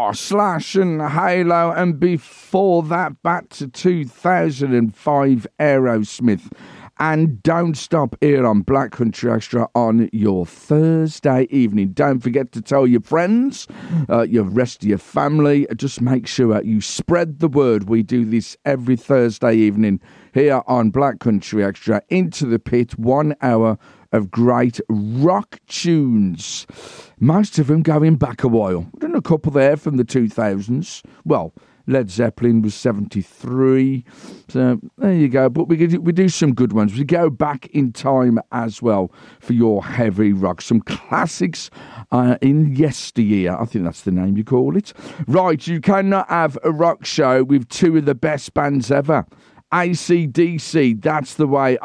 Slash and Halo, and before that, back to 2005, Aerosmith. And Don't Stop here on Black Country Extra on your Thursday evening. Don't forget to tell your friends, your rest of your family. Just make sure you spread the word. We do this every Thursday evening here on Black Country Extra. Into the Pit, 1 hour of great rock tunes. Most of them going back a while. We've done a couple there from the 2000s. Well, Led Zeppelin was 73. So there you go. But we do some good ones. We go back in time as well for your heavy rock. Some classics in yesteryear. I think that's the name you call it. Right, you cannot have a rock show with two of the best bands ever. AC/DC, That's the Way